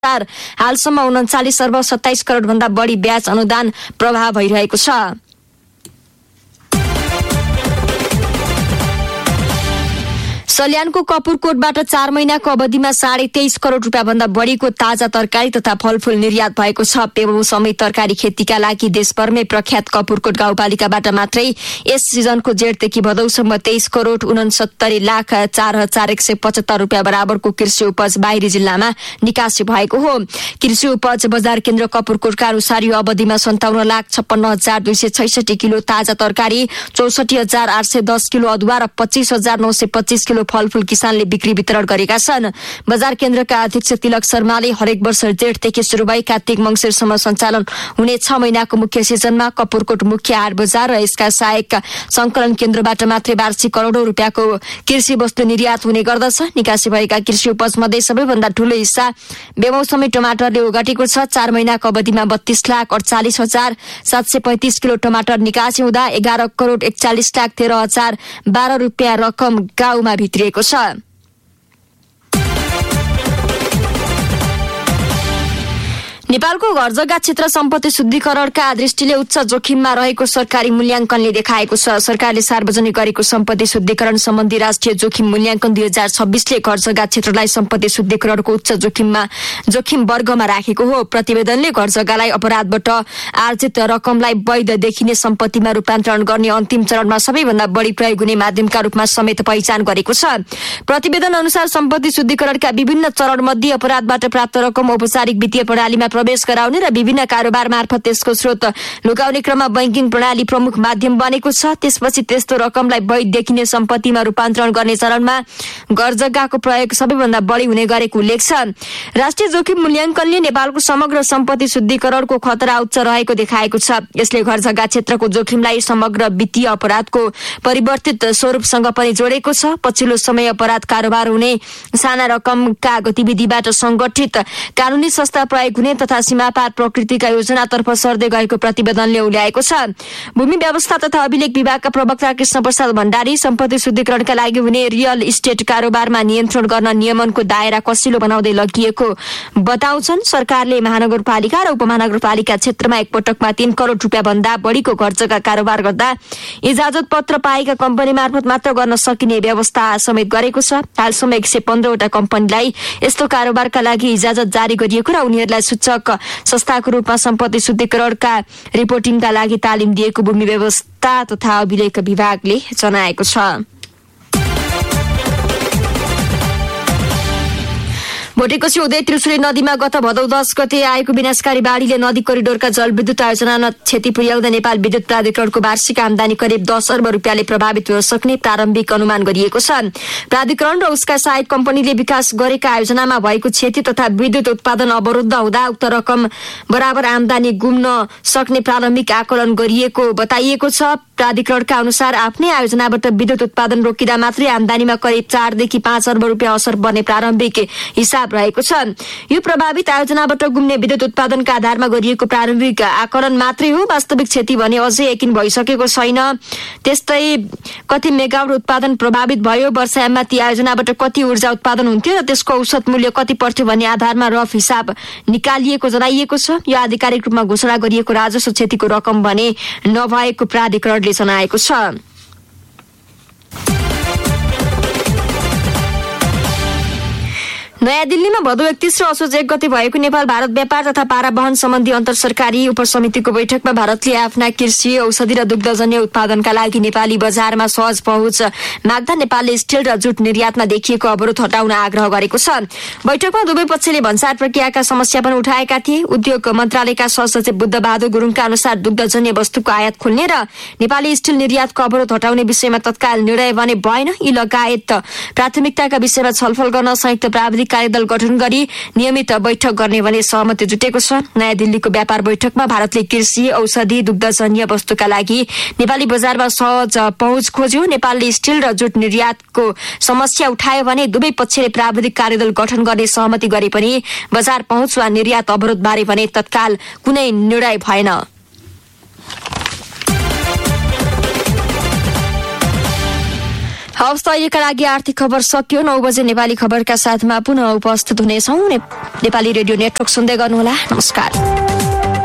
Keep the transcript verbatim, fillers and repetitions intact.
अनुसार हालसम्म उन्चालिस अर्ब सत्ताइस करोड भन्दा बढी ब्याज अनुदान प्रभाव भइरहेको छ। सल्यानको कपुरकोटबाट चार महिनाको अवधिमा साढे तेइस करोड रुपियाँ भन्दा बढीको ताजा तरकारी तथा फलफूल निर्यात भएको छ। पेबु समेत तरकारी खेतीका लागि देशभरमै प्रख्यात कपुरकोट गाउँपालिकाबाट मात्रै यस सिजनको जेठदेखि भदौसम्म तेइस करोड उनसत्तरी लाख चार हजार एक सय पचहत्तर रुपियाँ बराबरको कृषि उपज बाहिरी जिल्लामा निकासी भएको हो। कृषि उपज बजार केन्द्र कपुरकोटका अनुसार यो अवधिमा सन्ताउन्न लाख छप्पन्न हजार दुई सय छैसठी किलो ताजा तरकारी, चौसठी हजार आठ सय दस किलो अदुवा र पच्चीस हजार नौ सय पच्चीस किलो फलफूल किसानले बिक्री वितरण गरेका छन्। बजार केन्द्रका अध्यक्ष तिलक शर्माले हरेक वर्ष जेठदेखि सुरु भई कार्तिक मङ्सिरसम्म सञ्चालन हुने छ महिनाको मुख्य सिजनमा कपुरकोट मुख्य हाट बजार र यसका सहायक संकलन केन्द्रबाट मात्रै वार्षिक करोडौं रुपियाँको कृषि वस्तु निर्यात हुने गर्दछ। निकासी भएका कृषि उपज मध्ये सबैभन्दा ठूलो हिस्सा बेमौसमी टमाटरले ओगटेको छ। चार महिनाको अवधिमा बत्तीस लाख अडचालिस हजार सात सय पैंतिस किलो टमाटर निकासी हुँदा एघार करोड एकचालिस लाख तेह्र हजार बाह्र रुपियाँ रकम गाउँमा भित्रिएको छ। नेपालको घर जग्गा क्षेत्र सम्पत्ति शुद्धिकरणका दृष्टिले उच्च जोखिममा रहेको सरकारी मूल्याङ्कनले देखाएको छ। सरकारले सार्वजनिक गरेको सम्पत्ति शुद्धिकरण सम्बन्धी राष्ट्रिय जोखिम मूल्याङ्कन दुई हजार छब्बीसले घर जग्गा क्षेत्रलाई सम्पत्ति शुद्धिकरणको उच्च जोखिममा जोखिम वर्गमा राखेको हो। प्रतिवेदनले घर जग्गालाई अपराधबाट आर्जित रकमलाई वैध देखिने सम्पत्तिमा रूपान्तरण गर्ने अन्तिम चरणमा सबैभन्दा बढी प्रयोग हुने माध्यमका रूपमा समेत पहिचान गरेको छ। प्रतिवेदन अनुसार सम्पत्ति शुद्धिकरणका विभिन्न चरणमध्ये अपराधबाट प्राप्त रकम औपचारिक वित्तीय प्रणालीमा प्रवेश गराउने र विभिन्न कारोबार मार्फत त्यसको स्रोत लुकाउने क्रममा बैंकिङ प्रणाली प्रमुख माध्यम बनेको छ। त्यसपछि त्यस्तो रकमलाई वैध देखिने सम्पत्तिमा रूपान्तरण गर्ने चरणमा घर जग्गाको प्रयोग सबैभन्दा बढी हुने गरेको उल्लेख छ। राष्ट्रिय जोखिम मूल्याङ्कनले नेपालको समग्र सम्पत्ति शुद्धिकरणको खतरा उच्च रहेको देखाएको छ। यसले घर जग्गा क्षेत्रको जोखिमलाई समग्र वित्तीय अपराधको परिवर्तित स्वरूपसँग पनि जोडेको छ। पछिल्लो समय अपराध कारोबार हुने साना रकमका गतिविधिबाट संगठित कानूनी संस्था प्रयोग हुने तथा सीमापार प्रकृतिका योजनातर्फ सर्दै गएको प्रतिवेदनले उल्ल्याएको छ। भूमि व्यवस्था तथा अभिलेख विभागका प्रवक्ता कृष्ण प्रसाद भण्डारी सम्पत्ति शुद्धिकरणका लागि हुने रियल इस्टेट कारोबारमा नियन्त्रण गर्न नियमनको दायरा कसिलो बनाउँदै लगिएको बताउँछन्। सरकारले महानगरपालिका र उपमहानगरपालिका क्षेत्रमा एकपटकमा तीन करोड रुपियाँ भन्दा बढीको घर जग्गा कारोबार गर्दा इजाजत पत्र पाएका कम्पनी मार्फत मात्र गर्न सकिने व्यवस्था समेत गरेको छ। हालसम्म एक सय पन्ध्रवटा कम्पनीलाई यस्तो कारोबारका लागि इजाजत जारी गरिएको र उनीहरूलाई सूचक संस्थाको रूपमा सम्पत्ति शुद्धिकरणका रिपोर्टिङका लागि तालिम दिएको भूमि व्यवस्था तथा अभिलेख विभागले जनाएको छ। भोटेकोशी हुँदै त्रिशुली नदीमा गत भदौ दस गते आएको विनाशकारी बाढीले नदी कोरिडोरका जलविद्युत आयोजनामा क्षति पुर्याउँदा नेपाल विद्युत प्राधिकरणको वार्षिक आमदानी करिब दस अर्ब रुपियाँले प्रभावित हुन सक्ने प्रारम्भिक अनुमान गरिएको छ। प्राधिकरण र उसका सहायक कम्पनीले विकास गरेका आयोजनामा भएको क्षति तथा विद्युत उत्पादन अवरुद्ध हुँदा उक्त रकम बराबर आमदानी गुम्न सक्ने प्रारम्भिक आकलन गरिएको बताइएको छ। प्राधिकरणका अनुसार आफ्नै आयोजनाबाट विद्युत उत्पादन रोकिँदा मात्रै आमदानीमा करिब चारदेखि पाँच अर्ब रुपियाँ असर पर्ने प्रारम्भिक हिसाब रहेको छ। यो प्रभावित आयोजनाबाट गुम्ने विद्युत उत्पादनका आधारमा गरिएको प्रारम्भिक आकलन मात्रै हो। वास्तविक क्षति भने अझै यकिन भइसकेको छैन। त्यस्तै कति मेगावाट उत्पादन प्रभावित भयो, वर्षायाममा ती आयोजनाबाट कति ऊर्जा उत्पादन हुन्थ्यो र त्यसको औसत मूल्य कति पर्थ्यो भन्ने आधारमा रफ हिसाब निकालिएको जनाइएको छ। यो आधिकारिक रूपमा घोषणा गरिएको राजस्व क्षतिको रकम भने नभएको प्राधिकरणले जनाएको छ। नयाँ दिल्लीमा भदौ एकतीस र असोज एक गते भएको नेपाल भारत व्यापार तथा पारावहन सम्बन्धी अन्तर सरकारी उपसमितिको बैठकमा भारतले आफ्ना कृषि, औषधि र दुग्धजन्य उत्पादनका लागि नेपाली बजारमा सहज पहुँच माग्दा नेपालले स्टिल र जुट निर्यातमा देखिएको अवरोध हटाउन आग्रह गरेको छ। बैठकमा दुवै पक्षले भन्सार प्रक्रियाका समस्या पनि उठाएका थिए। उद्योग मन्त्रालयका सहसचिव बुद्धबहादुर गुरुङका अनुसार दुग्धजन्य वस्तुको आयात खोल्ने र नेपाली स्टिल निर्यातको अवरोध हटाउने विषयमा तत्काल निर्णय भने भएन। यी लगायत प्राथमिकताका विषयमा छलफल गर्न संयुक्त प्राविधिक कार्यदल गठन गरी नियमित बैठक गर्ने भने सहमति जुटेको छ। नयाँ दिल्लीको व्यापार बैठकमा भारतले कृषि, औषधि, दुग्धजन्य वस्तुका लागि नेपाली बजारमा सहज पहुँच खोज्यो। नेपालले स्टिल र जुट निर्यातको समस्या उठायो भने दुवै पक्षले प्राविधिक कार्यदल गठन गर्ने सहमति गरे पनि बजार पहुँच वा निर्यात अवरोध बारे भने तत्काल कुनै निर्णय भएन। हवस् त अहिलेका लागि आर्थिक खबर सकियो। नौ बजे नेपाली खबरका साथमा पुनः उपस्थित हुनेछौँ। नेपाली रेडियो नेटवर्क सुन्दै गर्नुहोला। नमस्कार।